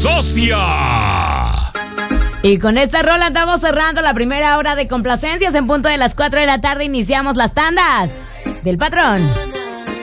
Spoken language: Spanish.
socia. Y con esta rola estamos cerrando la primera hora de complacencias. En punto de las 4 de la tarde iniciamos las tandas del patrón.